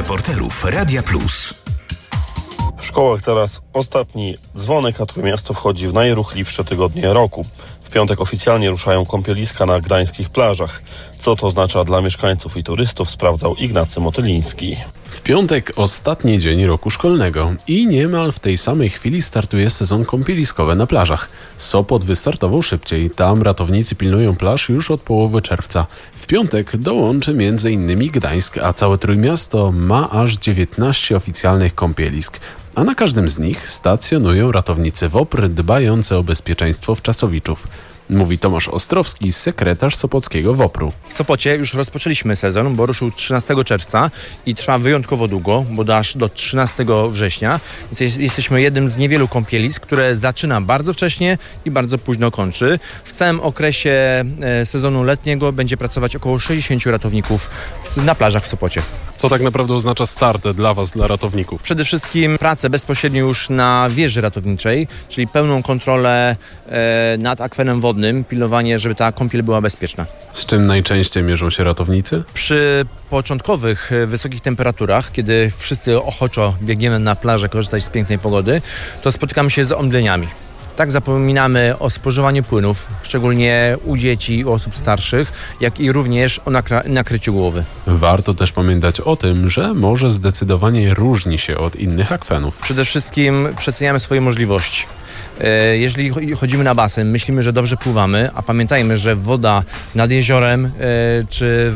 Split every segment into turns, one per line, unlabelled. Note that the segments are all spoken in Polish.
reporterów Radia Plus.
W szkołach zaraz ostatni dzwonek, a Trójmiasto wchodzi w najruchliwsze tygodnie roku. W piątek oficjalnie ruszają kąpieliska na gdańskich plażach. Co to oznacza dla mieszkańców i turystów, sprawdzał Ignacy Motyliński.
W piątek ostatni dzień roku szkolnego i niemal w tej samej chwili startuje sezon kąpieliskowy na plażach. Sopot wystartował szybciej. Tam ratownicy pilnują plaż już od połowy czerwca. W piątek dołączy m.in. Gdańsk, a całe Trójmiasto ma aż 19 oficjalnych kąpielisk. A na każdym z nich stacjonują ratownicy WOPR dbający o bezpieczeństwo wczasowiczów. Mówi Tomasz Ostrowski, sekretarz sopockiego WOPR-u.
W Sopocie już rozpoczęliśmy sezon, bo ruszył 13 czerwca i trwa wyjątkowo długo, bo aż do 13 września. Więc jesteśmy jednym z niewielu kąpielisk, które zaczyna bardzo wcześnie i bardzo późno kończy. W całym okresie sezonu letniego będzie pracować około 60 ratowników na plażach w Sopocie.
Co tak naprawdę oznacza start dla Was, dla ratowników?
Przede wszystkim pracę bezpośrednio już na wieży ratowniczej, czyli pełną kontrolę nad akwenem wodnym, pilnowanie, żeby ta kąpiel była bezpieczna.
Z czym najczęściej mierzą się ratownicy?
Przy początkowych wysokich temperaturach, kiedy wszyscy ochoczo biegniemy na plażę korzystać z pięknej pogody, to spotykamy się z omdleniami. Tak zapominamy o spożywaniu płynów, szczególnie u dzieci i osób starszych, jak i również o nakryciu głowy.
Warto też pamiętać o tym, że morze zdecydowanie różni się od innych akwenów.
Przede wszystkim przeceniamy swoje możliwości. Jeżeli chodzimy na basen, myślimy, że dobrze pływamy, a pamiętajmy, że woda nad jeziorem czy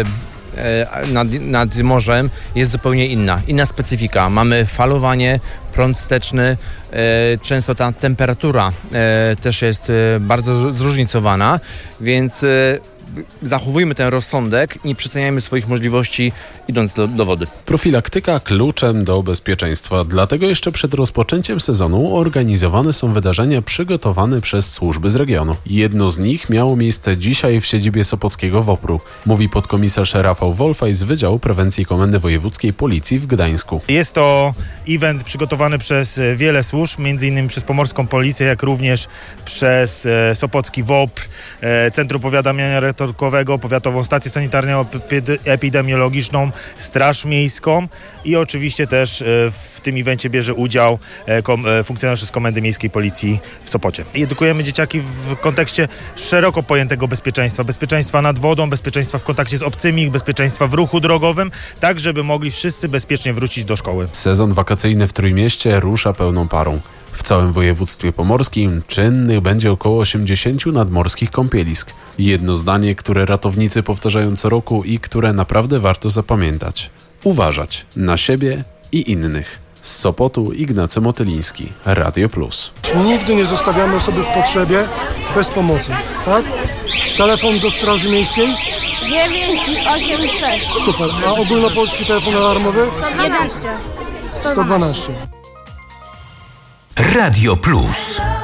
nad morzem jest zupełnie inna specyfika. Mamy falowanie, prąd wsteczny, często ta temperatura też jest bardzo zróżnicowana, więc zachowujmy ten rozsądek i nie przeceniajmy swoich możliwości idąc do wody.
Profilaktyka kluczem do bezpieczeństwa. Dlatego jeszcze przed rozpoczęciem sezonu organizowane są wydarzenia przygotowane przez służby z regionu. Jedno z nich miało miejsce dzisiaj w siedzibie sopockiego WOPR-u. Mówi podkomisarz Rafał Wolfaj z Wydziału Prewencji Komendy Wojewódzkiej Policji w Gdańsku.
Jest to event przygotowany przez wiele służb, m.in. przez Pomorską Policję, jak również przez Sopocki WOPR, Centrum Powiadamiania Ratunkowego, Powiatową Stację Sanitarno-Epidemiologiczną, Straż Miejską i oczywiście też w tym evencie bierze udział funkcjonariusze z Komendy Miejskiej Policji w Sopocie. Edukujemy dzieciaki w kontekście szeroko pojętego bezpieczeństwa. Bezpieczeństwa nad wodą, bezpieczeństwa w kontakcie z obcymi, bezpieczeństwa w ruchu drogowym, tak żeby mogli wszyscy bezpiecznie wrócić do szkoły.
Sezon wakacyjny w Trójmieście rusza pełną parą. W całym województwie pomorskim czynnych będzie około 80 nadmorskich kąpielisk. Jedno zdanie, które ratownicy powtarzają co roku i które naprawdę warto zapamiętać. Uważać na siebie i innych. Z Sopotu Ignacy Motyliński, Radio Plus.
Nigdy nie zostawiamy osoby w potrzebie bez pomocy, tak? Telefon do Straży Miejskiej?
986.
Super. A ogólnopolski telefon alarmowy?
112.
112.
Radio Plus.